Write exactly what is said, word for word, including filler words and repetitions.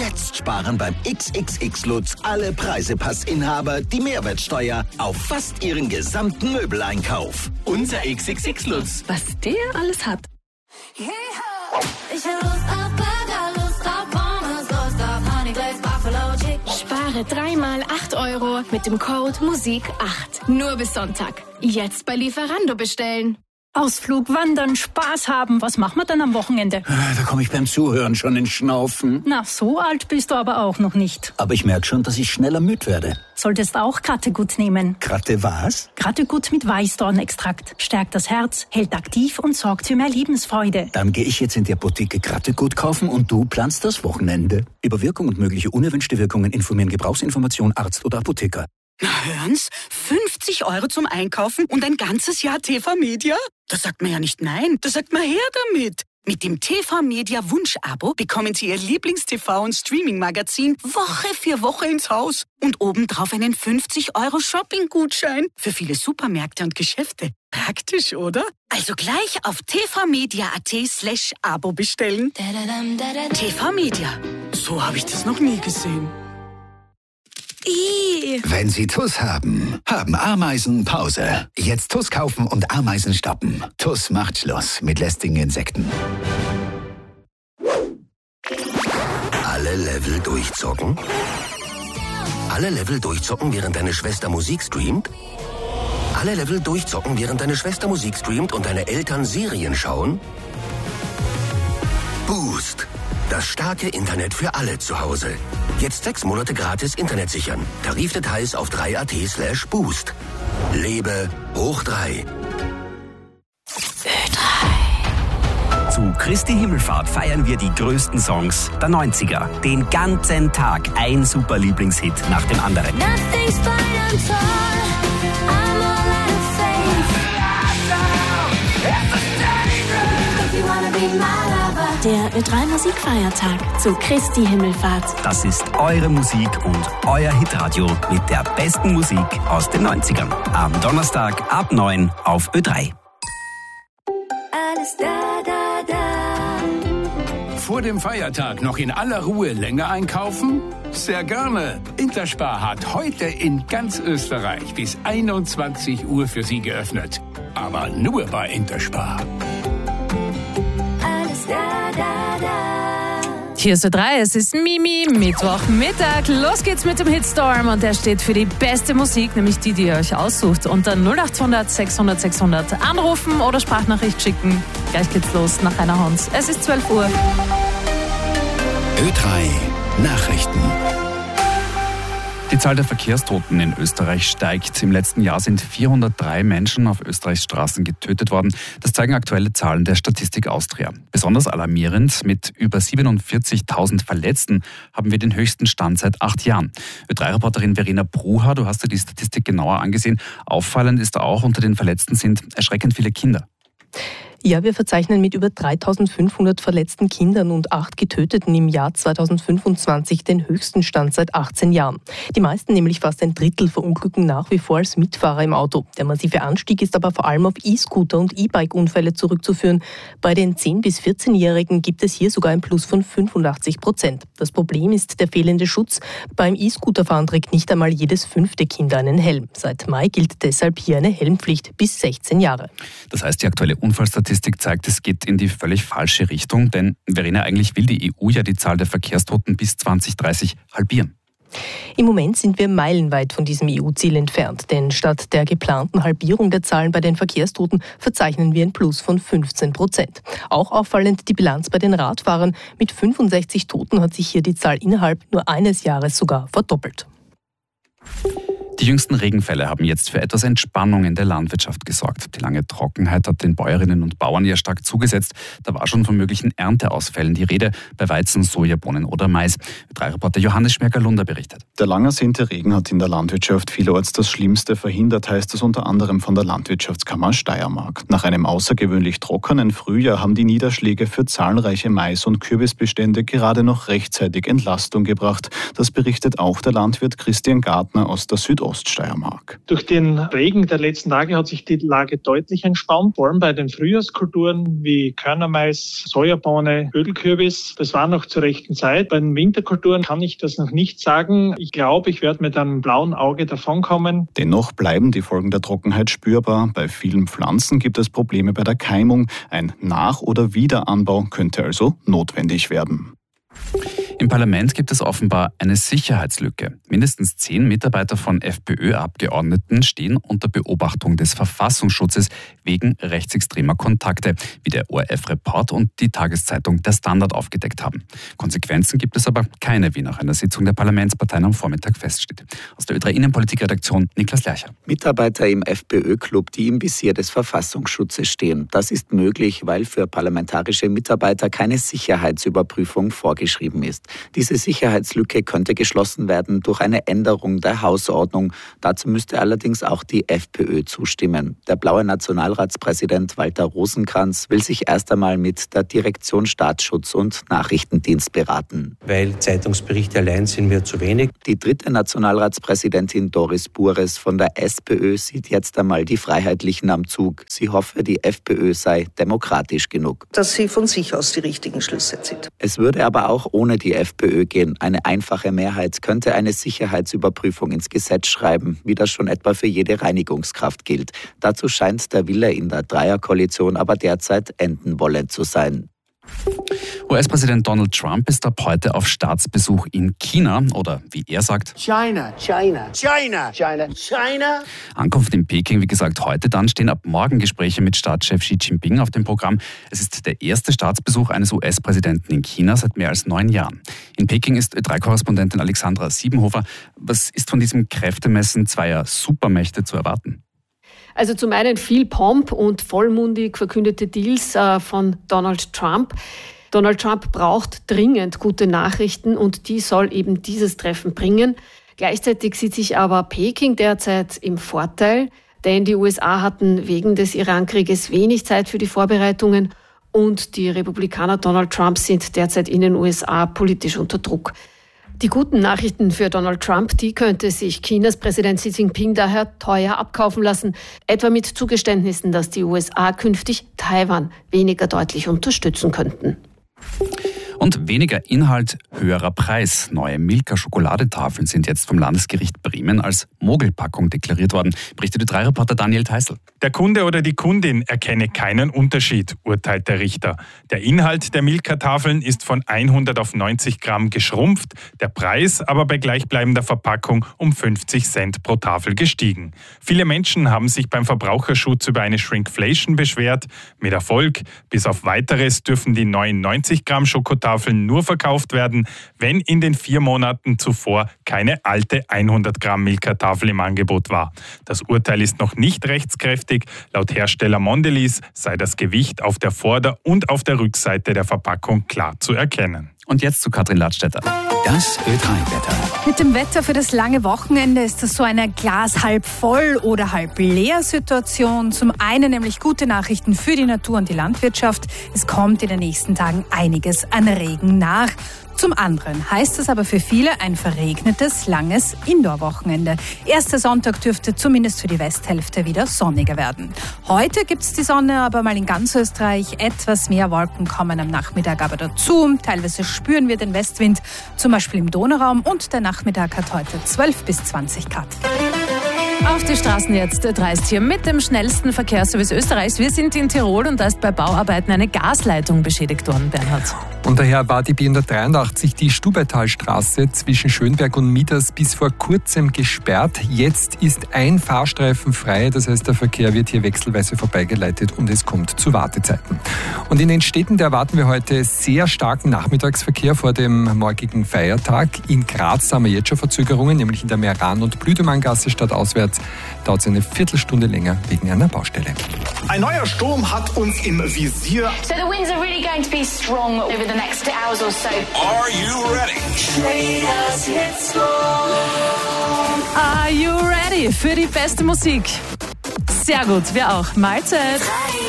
Jetzt sparen beim X X X Lutz alle Preisepassinhaber die Mehrwertsteuer auf fast ihren gesamten Möbeleinkauf. Unser X X X Lutz. Was der alles hat. Ich hab Lust auf Burger, Lust auf Pommes, Lust auf Honey Glazed Buffalo Chicken. Spare dreimal acht Euro mit dem Code Musik acht. Nur bis Sonntag. Jetzt bei Lieferando bestellen. Ausflug, Wandern, Spaß haben. Was machen wir dann am Wochenende? Da komme ich beim Zuhören schon ins Schnaufen. Na, so alt bist du aber auch noch nicht. Aber ich merke schon, dass ich schneller müde werde. Solltest auch Krattegut nehmen. Kratte was? Krattegut mit Weißdornextrakt. Stärkt das Herz, hält aktiv und sorgt für mehr Lebensfreude. Dann gehe ich jetzt in die Apotheke Krattegut kaufen und du planst das Wochenende. Über Wirkung und mögliche unerwünschte Wirkungen informieren Gebrauchsinformation Arzt oder Apotheker. Na hören's, fünfzig Euro zum Einkaufen und ein ganzes Jahr T V Media? Da sagt man ja nicht nein, da sagt man her damit. Mit dem T V Media Wunsch-Abo bekommen Sie Ihr Lieblings-T V- und Streaming-Magazin Woche für Woche ins Haus und obendrauf einen fünfzig Euro Shopping-Gutschein für viele Supermärkte und Geschäfte. Praktisch, oder? Also gleich auf tvmedia.at slash Abo bestellen. T V Media, so habe ich das noch nie gesehen. I. Wenn Sie Tuss haben, haben Ameisen Pause. Jetzt Tuss kaufen und Ameisen stoppen. Tuss macht Schluss mit lästigen Insekten. Alle Level durchzocken? Alle Level durchzocken, während deine Schwester Musik streamt? Alle Level durchzocken, während deine Schwester Musik streamt und deine Eltern Serien schauen? Boost. Das starke Internet für alle zu Hause. Jetzt sechs Monate gratis Internet sichern. Tarifdetails auf drei punkt at slash boost. Lebe hoch drei. Ö drei. Zu Christi Himmelfahrt feiern wir die größten Songs der neunziger. Den ganzen Tag ein super Lieblingshit nach dem anderen. Nothing's fine, I'm tall. I'm all out of faith. If you wanna be my lover. Der Ö drei Musikfeiertag zu Christi Himmelfahrt. Das ist eure Musik und euer Hitradio mit der besten Musik aus den neunzigern. Am Donnerstag ab neun auf Ö drei. Alles da, da, da. Vor dem Feiertag noch in aller Ruhe länger einkaufen? Sehr gerne. Interspar hat heute in ganz Österreich bis einundzwanzig Uhr für Sie geöffnet. Aber nur bei Interspar. Alles da, da, da. Hier ist Ö drei, es ist Mimi, Mittwochmittag. Los geht's mit dem Hitstorm und der steht für die beste Musik, nämlich die, die ihr euch aussucht. Unter null achthundert sechshundert sechshundert anrufen oder Sprachnachricht schicken. Gleich geht's los nach einer Hans. Es ist zwölf Uhr. Ö drei Nachrichten. Die Zahl der Verkehrstoten in Österreich steigt. Im letzten Jahr sind vierhundertdrei Menschen auf Österreichs Straßen getötet worden. Das zeigen aktuelle Zahlen der Statistik Austria. Besonders alarmierend, mit über siebenundvierzigtausend Verletzten haben wir den höchsten Stand seit acht Jahren. Ö drei Reporterin Verena Bruha, du hast dir die Statistik genauer angesehen. Auffallend ist auch, unter den Verletzten sind erschreckend viele Kinder. Ja, wir verzeichnen mit über dreitausendfünfhundert verletzten Kindern und acht Getöteten im Jahr zweitausendfünfundzwanzig den höchsten Stand seit achtzehn Jahren. Die meisten, nämlich fast ein Drittel, verunglücken nach wie vor als Mitfahrer im Auto. Der massive Anstieg ist aber vor allem auf E-Scooter und E-Bike-Unfälle zurückzuführen. Bei den zehn- bis vierzehnjährigen gibt es hier sogar ein Plus von fünfundachtzig Prozent. Das Problem ist der fehlende Schutz. Beim E-Scooterfahren trägt nicht einmal jedes fünfte Kind einen Helm. Seit Mai gilt deshalb hier eine Helmpflicht bis sechzehn Jahre. Das heißt, die aktuelle Unfallstatistik zeigt, es geht in die völlig falsche Richtung, denn Verena, eigentlich will die E U ja die Zahl der Verkehrstoten bis zwanzig dreißig halbieren. Im Moment sind wir meilenweit von diesem E U-Ziel entfernt, denn statt der geplanten Halbierung der Zahlen bei den Verkehrstoten verzeichnen wir ein Plus von fünfzehn Prozent. Auch auffallend die Bilanz bei den Radfahrern. Mit fünfundsechzig Toten hat sich hier die Zahl innerhalb nur eines Jahres sogar verdoppelt. Die jüngsten Regenfälle haben jetzt für etwas Entspannung in der Landwirtschaft gesorgt. Die lange Trockenheit hat den Bäuerinnen und Bauern ja stark zugesetzt. Da war schon von möglichen Ernteausfällen die Rede bei Weizen, Sojabohnen oder Mais. Ö drei Reporter Johannes Schmerker-Lunder berichtet. Der lang ersehnte Regen hat in der Landwirtschaft vielerorts das Schlimmste verhindert, heißt es unter anderem von der Landwirtschaftskammer Steiermark. Nach einem außergewöhnlich trockenen Frühjahr haben die Niederschläge für zahlreiche Mais- und Kürbisbestände gerade noch rechtzeitig Entlastung gebracht. Das berichtet auch der Landwirt Christian Gartner aus der Südost Oststeiermark. Durch den Regen der letzten Tage hat sich die Lage deutlich entspannt, vor allem bei den Frühjahrskulturen wie Körnermais, Sojabohne, Ödelkürbis. Das war noch zur rechten Zeit. Bei den Winterkulturen kann ich das noch nicht sagen. Ich glaube, ich werde mit einem blauen Auge davonkommen. Dennoch bleiben die Folgen der Trockenheit spürbar. Bei vielen Pflanzen gibt es Probleme bei der Keimung. Ein Nach- oder Wiederanbau könnte also notwendig werden. Im Parlament gibt es offenbar eine Sicherheitslücke. Mindestens zehn Mitarbeiter von FPÖ-Abgeordneten stehen unter Beobachtung des Verfassungsschutzes wegen rechtsextremer Kontakte, wie der O R F-Report und die Tageszeitung Der Standard aufgedeckt haben. Konsequenzen gibt es aber keine, wie nach einer Sitzung der Parlamentsparteien am Vormittag feststeht. Aus der Ö drei Innenpolitikredaktion Niklas Lercher. Mitarbeiter im FPÖ-Club, die im Visier des Verfassungsschutzes stehen. Das ist möglich, weil für parlamentarische Mitarbeiter keine Sicherheitsüberprüfung vorgeschrieben ist. Diese Sicherheitslücke könnte geschlossen werden durch eine Änderung der Hausordnung. Dazu müsste allerdings auch die FPÖ zustimmen. Der blaue Nationalratspräsident Walter Rosenkranz will sich erst einmal mit der Direktion Staatsschutz und Nachrichtendienst beraten. Weil Zeitungsberichte allein sind mir zu wenig. Die dritte Nationalratspräsidentin Doris Bures von der SPÖ sieht jetzt einmal die Freiheitlichen am Zug. Sie hoffe, die FPÖ sei demokratisch genug. Dass sie von sich aus die richtigen Schlüsse zieht. Es würde aber auch ohne die FPÖ gehen. Eine einfache Mehrheit könnte eine Sicherheitsüberprüfung ins Gesetz schreiben, wie das schon etwa für jede Reinigungskraft gilt. Dazu scheint der Wille in der Dreierkoalition aber derzeit enden wollen zu sein. U S-Präsident Donald Trump ist ab heute auf Staatsbesuch in China oder wie er sagt, China, China, China, China, China. Ankunft in Peking, wie gesagt, heute. Dann stehen ab morgen Gespräche mit Staatschef Xi Jinping auf dem Programm. Es ist der erste Staatsbesuch eines U S-Präsidenten in China seit mehr als neun Jahren. In Peking ist Ö drei Korrespondentin Alexandra Siebenhofer. Was ist von diesem Kräftemessen zweier Supermächte zu erwarten? Also zum einen viel Pomp und vollmundig verkündete Deals äh, von Donald Trump. Donald Trump braucht dringend gute Nachrichten und die soll eben dieses Treffen bringen. Gleichzeitig sieht sich aber Peking derzeit im Vorteil, denn die U S A hatten wegen des Iran-Krieges wenig Zeit für die Vorbereitungen und die Republikaner Donald Trump sind derzeit in den U S A politisch unter Druck. Die guten Nachrichten für Donald Trump, die könnte sich Chinas Präsident Xi Jinping daher teuer abkaufen lassen, etwa mit Zugeständnissen, dass die U S A künftig Taiwan weniger deutlich unterstützen könnten. Und weniger Inhalt, höherer Preis. Neue Milka-Schokoladetafeln sind jetzt vom Landesgericht Bremen als Mogelpackung deklariert worden, berichtet Ö drei Reporter Daniel Theißl. Der Kunde oder die Kundin erkenne keinen Unterschied, urteilt der Richter. Der Inhalt der Milka-Tafeln ist von hundert auf neunzig Gramm geschrumpft, der Preis aber bei gleichbleibender Verpackung um fünfzig Cent pro Tafel gestiegen. Viele Menschen haben sich beim Verbraucherschutz über eine Shrinkflation beschwert. Mit Erfolg. Bis auf Weiteres dürfen die neuen neunzig Gramm Schokotafeln nur verkauft werden, wenn in den vier Monaten zuvor keine alte hundert Gramm Milka-Tafel im Angebot war. Das Urteil ist noch nicht rechtskräftig. Laut Hersteller Mondelez sei das Gewicht auf der Vorder- und auf der Rückseite der Verpackung klar zu erkennen. Und jetzt zu Katrin Ladstätter. Das Ö drei Wetter. Mit dem Wetter für das lange Wochenende ist das so eine Glas halb voll oder halb leer Situation. Zum einen nämlich gute Nachrichten für die Natur und die Landwirtschaft. Es kommt in den nächsten Tagen einiges an Regen nach. Zum anderen heißt es aber für viele ein verregnetes, langes Indoor-Wochenende. Erster Sonntag dürfte zumindest für die Westhälfte wieder sonniger werden. Heute gibt es die Sonne aber mal in ganz Österreich. Etwas mehr Wolken kommen am Nachmittag aber dazu. Teilweise spüren wir den Westwind, zum Beispiel im Donauraum. Und der Nachmittag hat heute zwölf bis zwanzig Grad. Auf die Straßen jetzt dreist hier mit dem schnellsten Verkehrsservice Österreichs. Wir sind in Tirol und da ist bei Bauarbeiten eine Gasleitung beschädigt worden, Bernhard. Und daher war die B hundertdreiundachtzig, die Stubaitalstraße zwischen Schönberg und Mieders, bis vor kurzem gesperrt. Jetzt ist ein Fahrstreifen frei, das heißt, der Verkehr wird hier wechselweise vorbeigeleitet und es kommt zu Wartezeiten. Und in den Städten, da erwarten wir heute sehr starken Nachmittagsverkehr vor dem morgigen Feiertag. In Graz haben wir jetzt schon Verzögerungen, nämlich in der Meran- und Blüdemanngasse stadtauswärts dauert es eine Viertelstunde länger wegen einer Baustelle. Ein neuer Sturm hat uns im Visier. So the winds are really going to be strong over the next hours or so. Are you ready? Are you ready für die beste Musik? Sehr gut, wir auch. Mahlzeit.